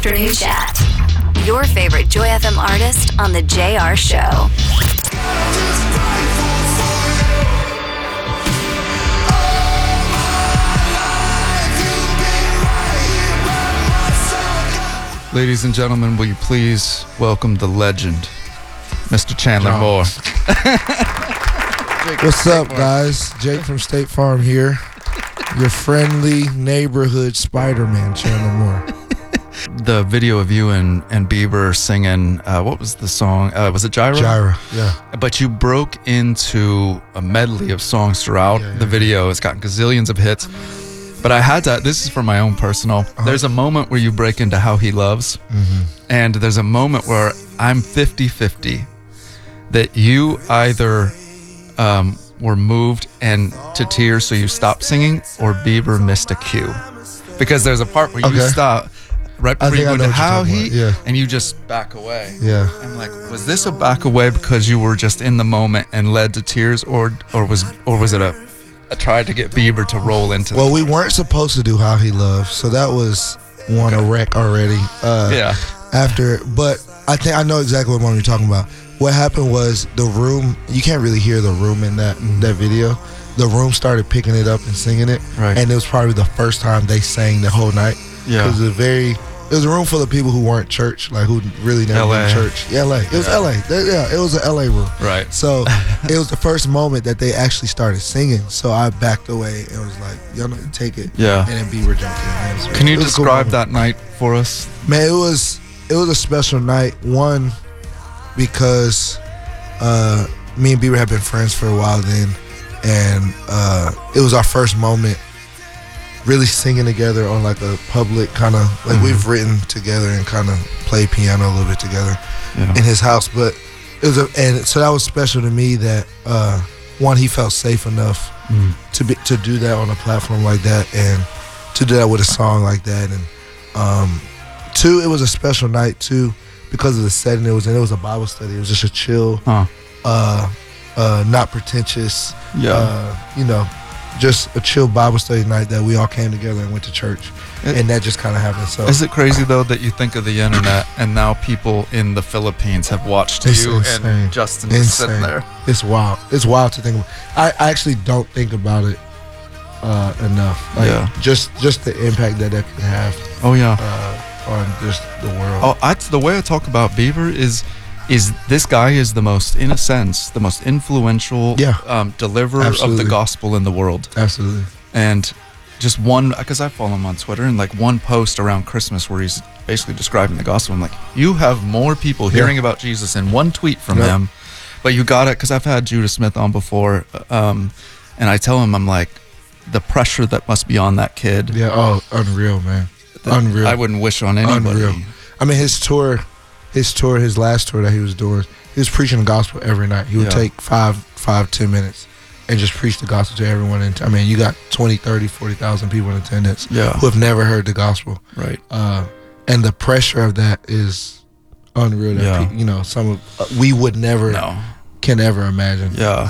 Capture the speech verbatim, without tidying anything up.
Afternoon Chat. Your favorite Joy F M artist on The J R Show. Ladies and gentlemen, will you please welcome the legend, Mister Chandler John. Moore. What's up, guys? Jake from State Farm here. Your friendly neighborhood Spider-Man, Chandler Moore. The video of you and, and Bieber singing, uh, what was the song? Uh, was it Gyra? Gyra, yeah. But you broke into a medley of songs throughout Yeah, yeah. the video. It's gotten gazillions of hits. But I had to, this is for my own personal, uh-huh. There's a moment where you break into How He Loves, mm-hmm. and there's a moment where I'm fifty-fifty, that you either um, were moved and to tears so you stopped singing, or Bieber missed a cue. Because there's a part where you Okay. stop right before you go to How He, yeah. and you just back away. Yeah. I'm like, was this a back away because you were just in the moment and led to tears, or or was or was it a I tried to get Bieber to roll into Well, we weren't supposed to do How He Loves, so that was one Okay. a wreck already. Uh, Yeah. After, but I think I know exactly what moment you're talking about. What happened was the room, you can't really hear the room in that that video. The room started picking it up and singing it. Right. And it was probably the first time they sang the whole night. Yeah. It was a very, it was a room full of people who weren't church, like who really never L A. been to church. Yeah, L A. It was L A. They- Yeah, it was an L A room. Right. So it was the first moment that they actually started singing. So I backed away and was like, y'all know, take it. Yeah. And then Bieber jumped in. Man, it was- Can you it was a cool describe moment. that night for us? Man, it was it was a special night. One, because uh, me and Bieber had been friends for a while then, and uh, it was our first moment really singing together on like a public kind of like Mm-hmm. we've written together and kind of played piano a little bit together Yeah. in his house. But it was a, and so that was special to me that uh, one, he felt safe enough Mm. to be to do that on a platform like that, and to do that with a song like that. And um, two, it was a special night too because of the setting it was in. It was a Bible study. It was just a chill, Huh. uh, uh, not pretentious, Yeah. uh, you know, just a chill Bible study night that we all came together and went to church, It- and that just kind of happened. So Is it crazy though that you think of the internet and now people in the Philippines have watched It's you insane. and Justin just sitting Insane. there? It's wild. It's wild to think about. I, I actually don't think about it uh, enough. Like, Yeah. Just just the impact that that can have Oh yeah. uh, on just the world. Oh, I, the way I talk about Bieber is, is this guy is the most, in a sense, the most influential Yeah. um, deliverer of Absolutely. the gospel in the world. Absolutely. And just one, because I follow him on Twitter, and like one post around Christmas where he's basically describing the gospel. I'm like, you have more people hearing Yeah. about Jesus in one tweet from Yep. him, but you got it, because I've had Judah Smith on before, um, and I tell him, I'm like, the pressure that must be on that kid. Yeah. Oh, unreal, man. that Unreal. I wouldn't wish on anybody. Unreal. I mean, his tour, his tour, his last tour that he was doing, he was preaching the gospel every night. He would Yeah. take five, five, ten minutes and just preach the gospel to everyone. And I mean, you got twenty, thirty, forty thousand people in attendance Yeah. who have never heard the gospel. Right. Uh, and the pressure of that is unreal. That Yeah. pe- you know, some of uh, we would never No. can ever imagine. Yeah.